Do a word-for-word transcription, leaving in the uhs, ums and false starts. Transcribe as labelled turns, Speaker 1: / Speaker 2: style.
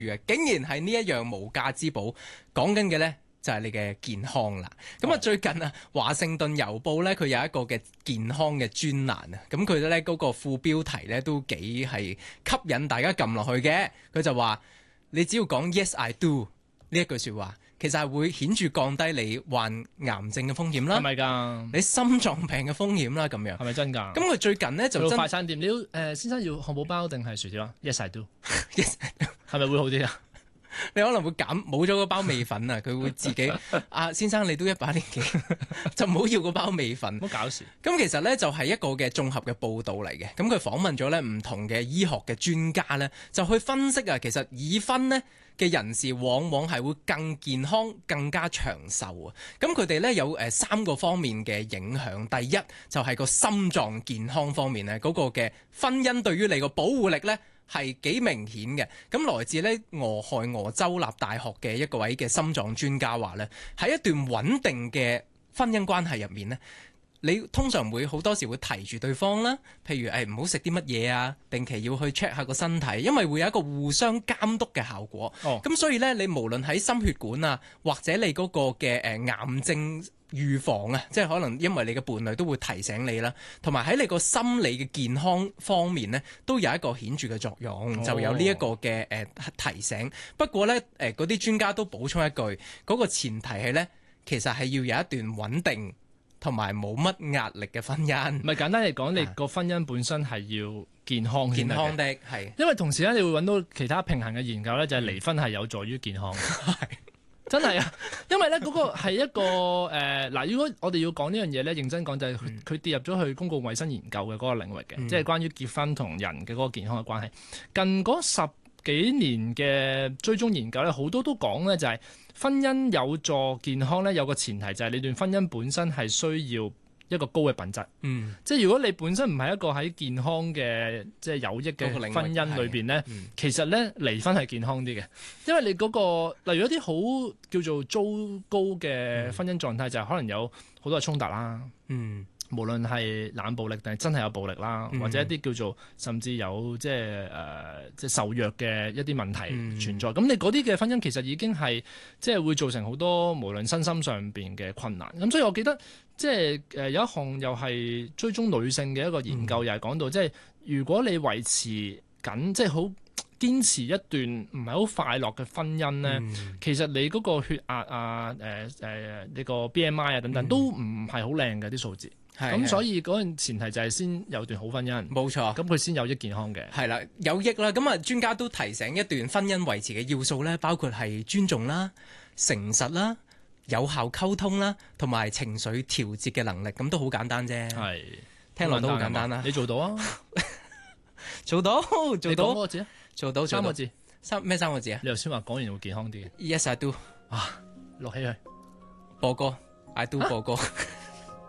Speaker 1: 竟然係呢一樣無價之寶，講緊嘅呢，就係你嘅健康啦。咁啊、哦，最近啊，華盛頓郵報呢，佢有一個嘅健康嘅專欄啊，咁佢咧嗰個副標題呢，都幾係吸引大家撳落去嘅。佢就話你只要講 Yes I do 呢一句說話，其實係會顯著降低你患癌症嘅風險啦，
Speaker 2: 係咪㗎？
Speaker 1: 你心臟病嘅風險啦，咁樣
Speaker 2: 係咪真㗎？
Speaker 1: 咁佢最近呢，就真
Speaker 2: 快餐店，你要誒、呃、先生要漢堡包定係薯條啊 ？Yes I do，Yes
Speaker 1: I do
Speaker 2: 係咪會好啲啊？
Speaker 1: 你可能會減冇咗嗰包味粉啊，佢會自己啊，先生你都一把年紀，就唔好要嗰包味粉。
Speaker 2: 唔好搞事。
Speaker 1: 咁其實呢，就係一個嘅綜合嘅報導嚟嘅，咁佢訪問咗呢唔同嘅醫學嘅專家呢，就去分析啊，其實已婚呢嘅人士往往係會更健康、更加長壽啊。咁佢哋呢，有誒三個方面嘅影響，第一就係個心臟健康方面呢，嗰個嘅婚姻對於你個保護力呢，係幾明顯嘅，咁來自呢俄亥俄州立大學嘅一個位嘅心臟專家話呢，喺一段穩定嘅婚姻關係入面呢，你通常會好多時會提住對方啦，譬如誒唔好食啲乜嘢啊，定期要去 check 下個身體，因為會有一個互相監督嘅效果。哦，咁所以呢，你無論喺心血管啊，或者你嗰個嘅誒癌症預防啊，即係可能因為你嘅伴侶都會提醒你啦，同埋喺你個心理嘅健康方面呢，都有一個顯著嘅作用，哦、就有呢一個嘅誒、呃、提醒。不過呢，誒嗰啲專家都補充一句，嗰、嗰個前提係呢，其實係要有一段穩定同埋冇乜壓力嘅婚姻。
Speaker 2: 唔係簡單嚟講，你個婚姻本身係要健康
Speaker 1: 健康的係，
Speaker 2: 因為同時咧，你會揾到其他平衡嘅研究呢，就係離婚係有助於健康。真係啊，因為咧嗰個係一個誒嗱、呃，如果我哋要講呢樣嘢咧，認真講就係佢跌入咗去公共衛生研究嘅嗰個領域嘅，嗯、即係關於結婚同人嘅嗰個健康嘅關係。近嗰十幾年嘅追蹤研究咧，好多都講咧就係婚姻有助健康咧，有個前提就係你段婚姻本身係需要一個高嘅品質，嗯，即係如果你本身唔係一個喺健康嘅即係有益嘅婚姻裏邊咧，嗯、其實咧離婚係健康啲嘅，因為你嗰、嗰個例如一啲好叫做糟糕嘅婚姻狀態，就係可能有好多嘅衝突啦，嗯。無論係冷暴力定係真係有暴力啦，嗯、或者一啲叫做甚至有即係誒即係受虐嘅一啲問題存在，咁、嗯、你嗰啲嘅婚姻其實已經係即係會造成好多無論身心上邊嘅困難。咁所以我記得即係誒有一項又係追蹤女性嘅一個研究，又係講到即係如果你維持緊即係好堅持一段唔係好快樂嘅婚姻咧，嗯、其實你嗰個血壓啊誒誒呢個 B M I 啊等等、嗯、都唔係好靚嘅啲數字。咁所以嗰個前提就係先有段好婚姻，冇錯，咁佢先有益健康嘅。係啦，有益啦。咁啊，專家都提醒一段婚姻維持嘅要素咧，包括係尊重啦、誠實啦、有效溝通啦，同埋情緒調節嘅能力。咁都好簡單啫。係，聽落都好簡單啦。你做到啊？做到，做到。幾個字啊？做到，三個字。三咩三個字啊？你頭先話講完會健康啲嘅。Yes I do。啊，錄起佢。播歌 I do 播歌。